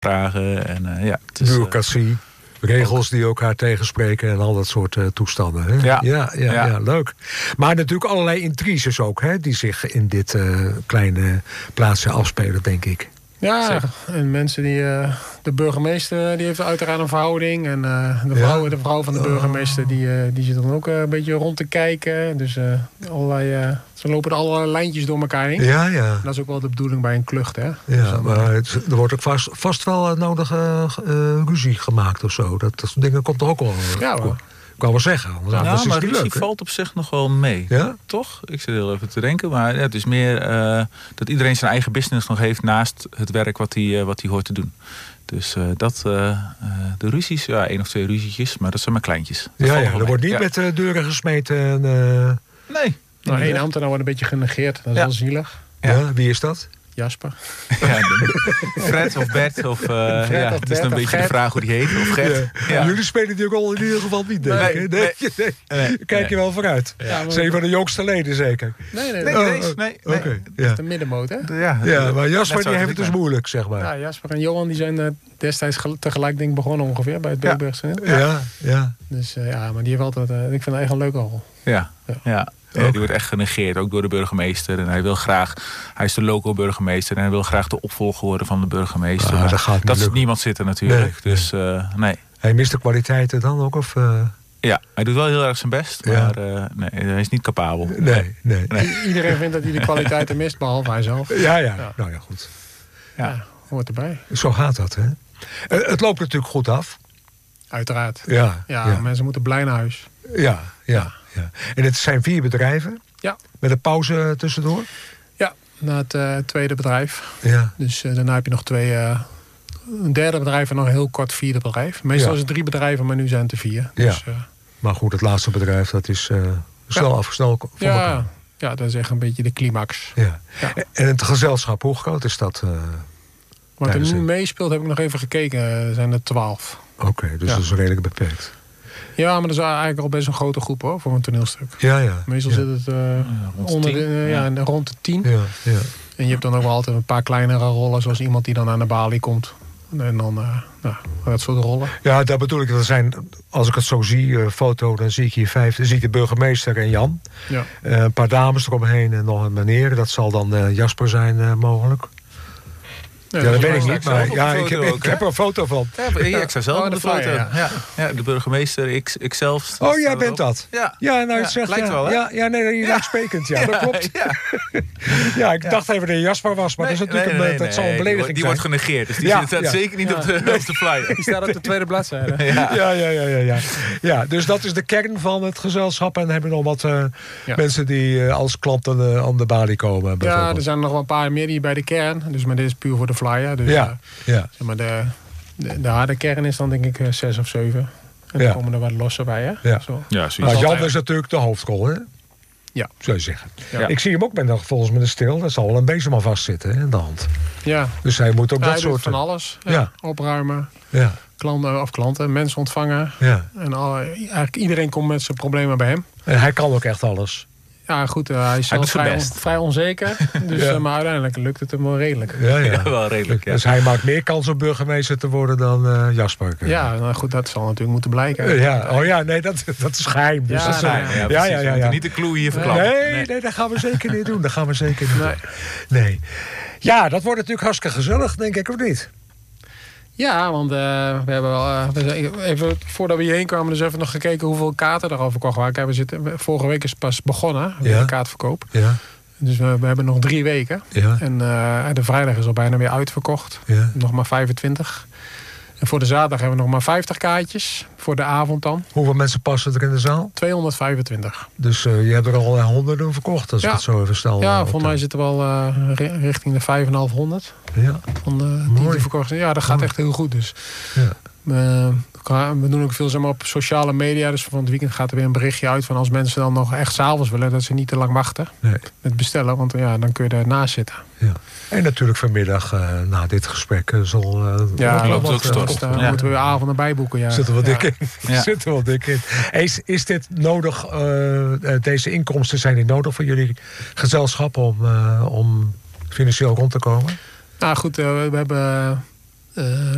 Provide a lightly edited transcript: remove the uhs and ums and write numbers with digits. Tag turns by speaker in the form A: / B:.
A: vragen. En,
B: bureaucratie, regels die elkaar tegenspreken en al dat soort toestanden. Hè? Ja, leuk. Maar natuurlijk allerlei intriges ook, hè, die zich in dit kleine plaatsje afspelen, denk ik.
C: Ja, zeg. En mensen die... de burgemeester die heeft uiteraard een verhouding. En de vrouw van de burgemeester die zit dan ook een beetje rond te kijken. Dus ze lopen er allerlei lijntjes door elkaar heen.
B: Ja.
C: Dat is ook wel de bedoeling bij een klucht, hè?
B: Ja,
C: dus
B: maar er wordt ook vast wel nodige ruzie gemaakt of zo. Dat soort dingen komt er ook wel.
C: Ja, hoor.
B: Ik wou wel zeggen.
A: Maar ruzie valt op zich nog wel mee.
B: Ja?
A: Toch? Ik zit heel even te denken. Maar het is meer dat iedereen zijn eigen business nog heeft naast het werk wat hij hoort te doen. Dus de ruzies, 1 of 2 ruzietjes, maar dat zijn maar kleintjes.
B: Er wordt niet met deuren gesmeten.
A: Nee.
C: Nou, 1 ambtenaar wordt een beetje genegeerd. Dat is wel zielig.
B: Ja, wie is dat?
C: Jasper.
A: Fred of Bert. Of, het is een beetje de vraag hoe die heet. Of Gert.
B: Ja. Jullie spelen die ook al in ieder geval niet, denk ik. Nee. Kijk je wel vooruit. Ja, ze zijn van de jongste leden zeker.
C: Nee.
B: Okay,
C: de middenmoot, hè?
B: Ja, maar Jasper die heeft het dus moeilijk, zeg maar.
C: Ja, Jasper en Johan die zijn destijds tegelijk denk ik begonnen ongeveer bij het Beekbergse.
B: Ja.
C: Dus maar die heeft altijd... ik vind het echt een leuke rol.
A: Ja. Die wordt echt genegeerd, ook door de burgemeester. En hij is de local burgemeester en hij wil graag de opvolger worden van de burgemeester. Dat ziet niemand zitten natuurlijk. Nee. Dus nee.
B: Hij mist de kwaliteiten dan ook? Of,
A: Ja, hij doet wel heel erg zijn best, maar hij is niet capabel.
B: Nee.
C: Iedereen vindt dat hij de kwaliteiten mist, behalve hij zelf.
B: Ja. Nou ja, goed.
C: Ja, hoort erbij.
B: Zo gaat dat, hè? Het loopt natuurlijk goed af.
C: Uiteraard.
B: Ja.
C: Mensen moeten blij naar huis.
B: Ja. En het zijn 4 bedrijven?
C: Ja.
B: Met een pauze tussendoor?
C: Ja, na het tweede bedrijf.
B: Ja.
C: Dus daarna heb je nog een derde bedrijf en nog een heel kort 4e bedrijf. Meestal is het 3 bedrijven, maar nu zijn het er 4.
B: Ja.
C: Dus,
B: maar goed, het laatste bedrijf, dat is snel afgesneld voor elkaar.
C: Ja, dat is echt een beetje de climax.
B: Ja. En het gezelschap, hoe groot is dat?
C: Wat er nu meespeelt, heb ik nog even gekeken, zijn er 12.
B: Oké, dus dat is redelijk beperkt.
C: Ja, maar dat is eigenlijk al best een grote groep hoor, voor een toneelstuk.
B: Ja.
C: Meestal zit het rond de 10.
B: Ja.
C: En je hebt dan ook wel altijd een paar kleinere rollen, zoals iemand die dan aan de balie komt. En dan dat soort rollen. Ja,
B: dat bedoel ik. Dat zijn, als ik het zo zie, foto, dan zie ik hier 5. Dan zie ik de burgemeester en Jan.
C: Ja.
B: Een paar dames eromheen en nog een meneer. Dat zal dan Jasper zijn mogelijk. Ja, dat weet ik niet, maar ik heb er een foto van.
A: Ja, ik sta zelf op de foto. Ja, de burgemeester, ik zelf.
B: Oh, jij bent dat? Ja, nou, het zegt...
A: Lijkt wel, hè?
B: Ja, nee, je lijkt sprekend, dat klopt. Ja, ik dacht even dat je Jasper was, maar dat is natuurlijk dat zal een belediging zijn.
A: Die wordt genegeerd, dus die staat zeker niet op de flyer.
C: Die staat op de tweede bladzijde.
B: Ja, dus dat is de kern van het gezelschap. En dan hebben we nog wat mensen die als klanten aan de balie komen.
C: Ja, er zijn nog wel een paar meer die bij de kern. Dus maar dit is puur voor de flyer. Dus, zeg maar de harde kern is dan denk ik 6 of 7. En dan komen er wat losse bij, hè?
B: Ja.
C: Zo.
B: Maar Jan is natuurlijk de hoofdrol, hè?
C: Ja.
B: Zou je zeggen. Ja. Ik zie hem ook volgens met een stil. Daar zal wel een bezem aan vastzitten in de hand.
C: Ja.
B: Dus hij moet ook dat soort...
C: van alles. Opruimen.
B: Ja.
C: Klanten, mensen ontvangen.
B: Ja. En
C: eigenlijk iedereen komt met zijn problemen bij hem.
B: En hij kan ook echt alles.
C: Ja, goed, hij is vrij onzeker. Dus, maar uiteindelijk lukt het hem wel redelijk.
B: Ja,
A: wel redelijk. Ja.
B: Dus hij maakt meer kans om burgemeester te worden dan Jasper.
C: Ja, nou goed, dat zal natuurlijk moeten blijken.
B: Nee, dat is geheim. Dus
A: ja. Niet de clue hier verklappen.
B: Nee, dat gaan we zeker niet doen. Nee. Ja, dat wordt natuurlijk hartstikke gezellig, denk ik, of niet?
C: Ja, want we hebben wel... even voordat we hierheen kwamen, dus even nog gekeken hoeveel kaarten erover verkocht waren. Vorige week is pas begonnen, de kaartverkoop.
B: Ja.
C: Dus we hebben nog 3 weken.
B: Ja.
C: En de vrijdag is al bijna weer uitverkocht.
B: Ja.
C: Nog maar 25. En voor de zaterdag hebben we nog maar 50 kaartjes. Voor de avond dan.
B: Hoeveel mensen passen er in de zaal?
C: 225.
B: Dus je hebt er al honderden verkocht, als ik het zo even stel.
C: Ja, volgens mij zitten we al richting de 5.500.
B: Ja.
C: Van die verkocht. Ja, dat gaat echt heel goed. Dus. Ja. We doen ook veel op sociale media. Dus van het weekend gaat er weer een berichtje uit van als mensen dan nog echt 's avonds willen, dat ze niet te lang wachten met bestellen. Want dan kun je ernaast zitten. Ja.
B: En natuurlijk vanmiddag na dit gesprek zal...
A: loopt ook stort.
C: Dan moeten we avonden bijboeken. Ja.
B: Zitten we dik in. Zitten we wel dik in. Is dit nodig, deze inkomsten, zijn die nodig voor jullie gezelschap om financieel rond te komen?
C: Nou goed, we hebben...